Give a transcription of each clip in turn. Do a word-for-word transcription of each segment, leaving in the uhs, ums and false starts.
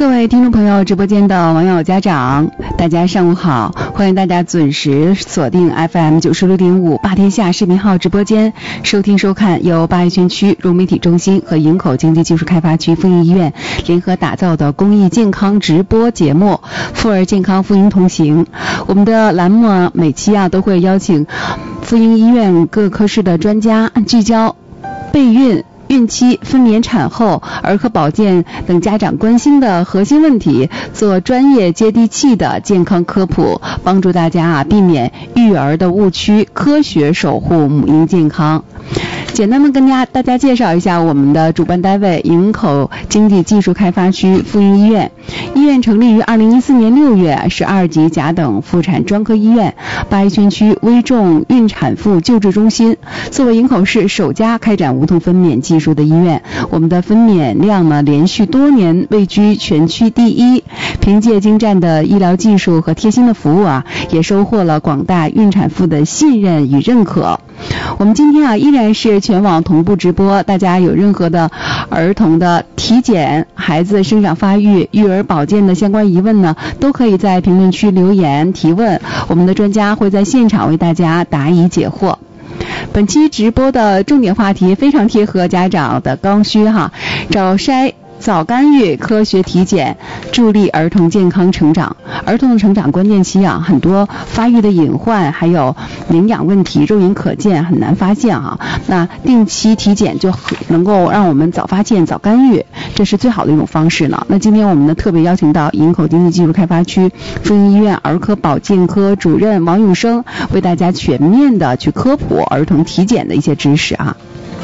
各位听众朋友，直播间的网友家长，大家上午好，欢迎大家准时锁定 F M 九十六点五霸天下视频号直播间，收听收看由八一全区融媒体中心和营口经济技术开发区妇婴医院联合打造的公益健康直播节目妇儿健康妇婴同行。我们的栏目啊，每期啊都会邀请妇婴医院各科室的专家，聚焦备孕、孕期、分娩、产后、儿科保健等家长关心的核心问题，做专业接地气的健康科普，帮助大家啊避免育儿的误区，科学守护母婴健康。简单的跟大家大家介绍一下我们的主办单位营口经济技术开发区妇婴医院。医院成立于二零一四年六月，是二级甲等妇产专科医院，八一全区危重孕产妇救治中心。作为营口市首家开展无痛分娩技术的医院，我们的分娩量呢连续多年位居全区第一。凭借精湛的医疗技术和贴心的服务啊，也收获了广大孕产妇的信任与认可。我们今天啊依然是全网同步直播，大家有任何的儿童的体检、孩子生长发育、育儿保健的相关疑问呢，都可以在评论区留言提问，我们的专家会在现场为大家答疑解惑。本期直播的重点话题非常贴合家长的刚需哈，早筛早干预，科学体检，助力儿童健康成长。儿童的成长关键期啊，很多发育的隐患，还有营养问题肉眼可见，很难发现啊。那定期体检就能够让我们早发现、早干预，这是最好的一种方式呢。那今天我们呢特别邀请到营口经济技术开发区妇婴医院儿科保健科主任王永生，为大家全面的去科普儿童体检的一些知识啊。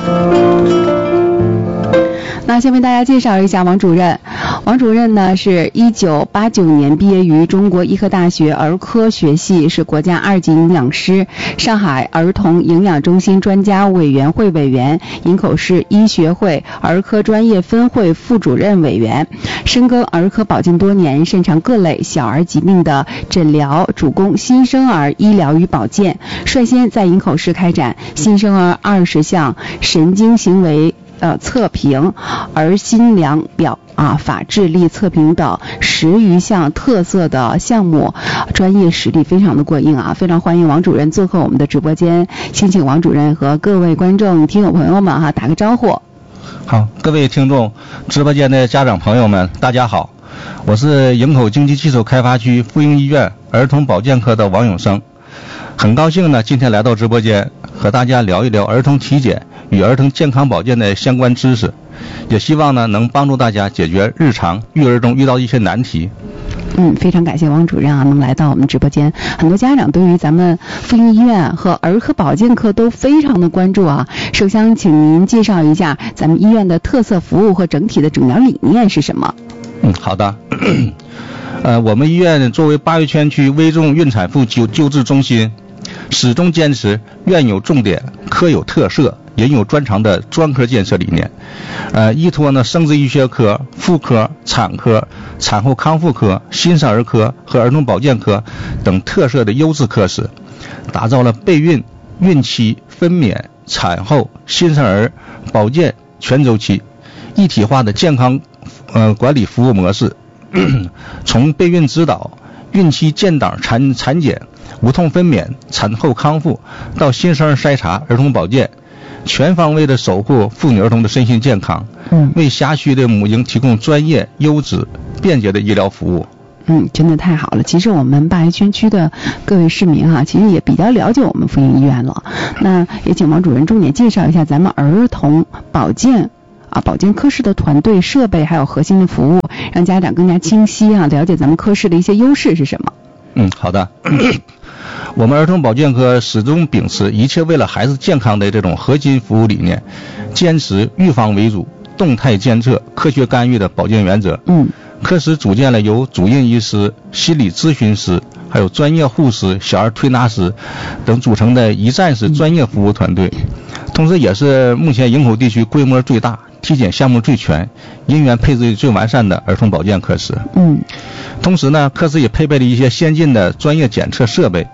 那先为大家介绍一下王主任。王主任呢是一九八九年毕业于中国医科大学儿科学系，是国家二级营养师，上海儿童营养中心专家委员会委员，营口市医学会儿科专业分会副主任委员，深耕儿科保健多年，擅长各类小儿疾病的诊疗，主攻新生儿医疗与保健，率先在营口市开展新生儿二十项神经行为呃，测评、儿心量表啊、法智力测评等十余项特色的项目，专业实力非常的过硬啊！非常欢迎王主任做客我们的直播间，先请王主任和各位观众、听友朋友们哈、啊、打个招呼。 好，各位听众、直播间的家长朋友们，大家好，我是营口经济技术开发区妇婴医院儿童保健科的王永生，很高兴呢，今天来到直播间和大家聊一聊儿童体检与儿童健康保健的相关知识，也希望呢能帮助大家解决日常育儿中遇到一些难题。 嗯，非常感谢王主任啊，能来到我们直播间。很多家长对于咱们妇婴医院和儿科保健科都非常的关注啊。首先请您介绍一下咱们医院的特色服务和整体的诊疗理念是什么？ 嗯，好的。呃，我们医院作为八一全区危重孕产妇救救治中心，始终坚持院有重点、科有特色、人有专长的专科建设理念，呃，依托呢生殖医学科、妇科、产科、产后康复科、新生儿科和儿童保健科等特色的优质科室，打造了备孕、孕期、分娩、产后、新生儿保健全周期一体化的健康呃管理服务模式。从备孕指导、孕期建档产产检、无痛分娩、产后康复到新生儿筛查、儿童保健，全方位的守护妇女儿童的身心健康， 嗯， 为辖区的母婴提供专业、优质、便捷的医疗服务。 嗯，真的太好了。其实我们八一全区的各位市民哈、啊，其实也比较了解我们妇婴医院了。那也请王主任重点介绍一下咱们儿童保健啊，保健科室的团队、设备还有核心的服务，让家长更加清晰啊，了解咱们科室的一些优势是什么。 嗯，好的。我们儿童保健科始终秉持一切为了孩子健康的这种核心服务理念，坚持预防为主、动态监测、科学干预的保健原则。 嗯， 科室组建了由主任医师、心理咨询师、还有专业护士、小儿推拿师等组成的一站式专业服务团队，同时也是目前营口地区规模最大、体检项目最全、人员配置最完善的儿童保健科室。 嗯， 同时呢，科室也配备了一些先进的专业检测设备，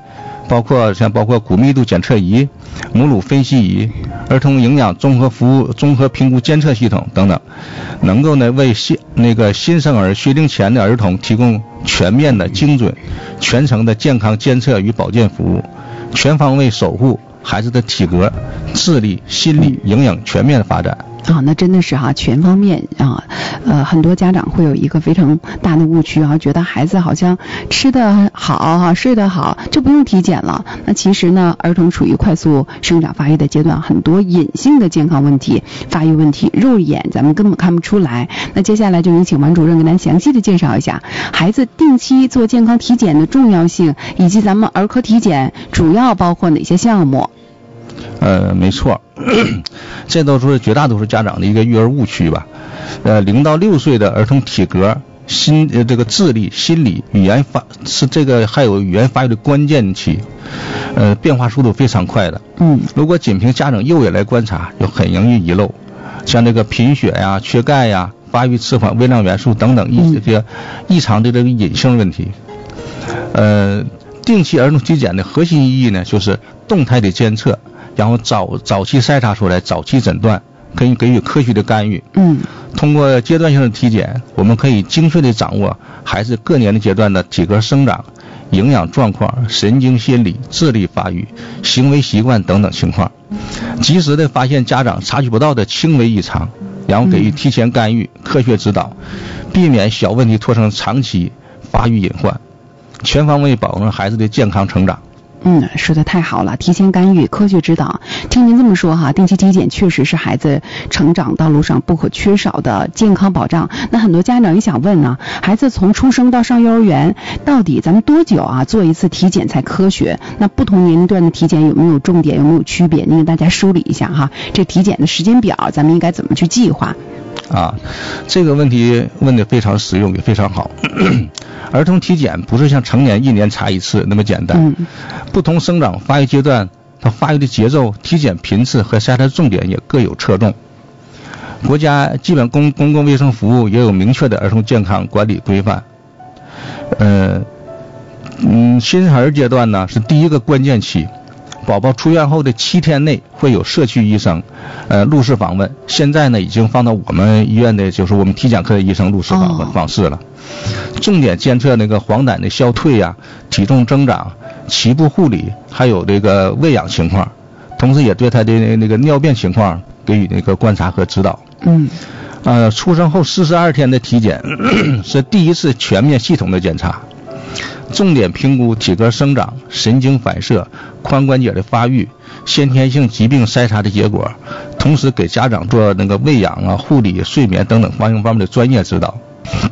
包括像包括骨密度检测仪、母乳分析仪、儿童营养综合服务综合评估监测系统等等，能够呢为新那个新生儿学龄前的儿童提供全面的、精准、全程的健康监测与保健服务，全方位守护孩子的体格、智力、心理、营养全面的发展。 啊，那真的是哈、啊，全方面啊，呃，很多家长会有一个非常大的误区啊，觉得孩子好像吃得好哈、啊，睡得好就不用体检了。那其实呢，儿童处于快速生长发育的阶段，很多隐性的健康问题、发育问题，肉眼咱们根本看不出来。那接下来就有请王主任给咱详细的介绍一下孩子定期做健康体检的重要性，以及咱们儿科体检主要包括哪些项目。 呃，没错，这都是绝大多数家长的一个育儿误区吧。呃，零到六岁的儿童体格、心呃这个智力、心理、语言发是这个还有语言发育的关键期，呃，变化速度非常快的。 嗯， 如果仅凭家长肉眼来观察，就很容易遗漏，像这个贫血呀、缺钙呀、发育迟缓、微量元素等等一这些异常的这个隐性问题。呃，定期儿童体检的核心意义呢，就是动态的监测。然后早早期筛查出来，早期诊断，可以给予科学的干预。 嗯， 通过阶段性的体检，我们可以精确地掌握孩子各年龄阶段的体格生长、营养状况、神经心理、智力发育、行为习惯等等情况，及时地发现家长察觉不到的轻微异常，然后给予提前干预、科学指导，避免小问题拖成长期发育隐患，全方位保证孩子的健康成长。 嗯，说的太好了，提前干预，科学指导。听您这么说哈，定期体检确实是孩子成长道路上不可缺少的健康保障。那很多家长也想问呢，孩子从出生到上幼儿园，到底咱们多久啊做一次体检才科学？那不同年龄段的体检有没有重点，有没有区别？您给大家梳理一下哈，这体检的时间表咱们应该怎么去计划？ 啊，这个问题问得非常实用，也非常好。儿童体检不是像成年一年查一次那么简单， 嗯、 不同生长发育阶段，它发育的节奏、体检频次和筛查重点也各有侧重。国家基本公公共卫生服务也有明确的儿童健康管理规范。呃，嗯，新生儿阶段呢是第一个关键期。宝宝出院后的七天内会有社区医生，呃，录视访问。现在呢，已经放到我们医院的，就是我们体检科的医生录视访问、哦、访视了。重点监测那个黄疸的消退呀、体重增长、脐部护理，还有这个喂养情况，同时也对他的那个尿便情况给予那个观察和指导。 嗯。 呃，出生后四十二天的体检是第一次全面系统的检查。重点评估体格生长、神经反射、髋关节的发育、先天性疾病筛查的结果，同时给家长做那个喂养啊、护理、睡眠等等方面方面的专业指导。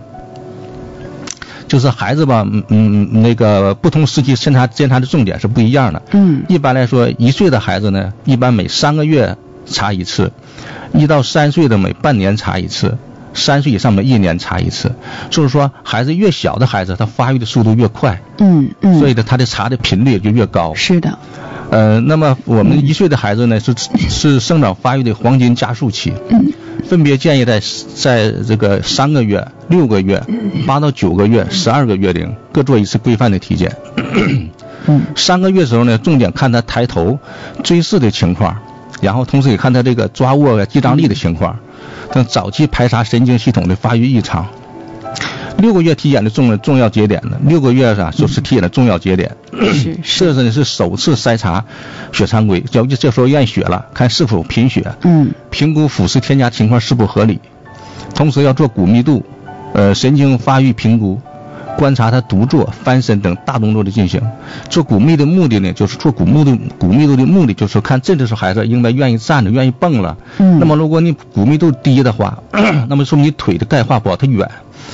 就是孩子吧，嗯嗯，那个不同时期检查检查的重点是不一样的。 嗯， 一般来说，一岁的孩子呢，一般每三个月查一次；一到三岁的每半年查一次。三岁以上的一年查一次，就是说孩子越小的孩子，他发育的速度越快， 嗯嗯， 所以呢，他的查的频率就越高。 是的， 呃，那么我们一岁的孩子呢，是是生长发育的黄金加速期， 嗯， 分别建议在在这个三个月、六个月、八到九个月、十二个月龄各做一次规范的体检。 嗯， 三个月的时候呢，重点看他抬头、追视的情况，然后同时也看他这个抓握啊、记账力的情况。等早期排查神经系统的发育异常。六个月体检的重重要节点呢，六个月上就是体检的重要节点。 是是这是是首次筛查血常规，就这时候验血了，看是否贫血， 嗯， 评估辅食添加情况是否合理，同时要做骨密度、呃神经发育评估，观察他独坐、翻身等大动作的进行。做骨密的目的呢，就是做骨密度骨密度的目的就是看这个时候孩子应该愿意站着、愿意蹦了。 嗯， 那么如果你骨密度低的话，那么说明你腿的钙化不好，它远。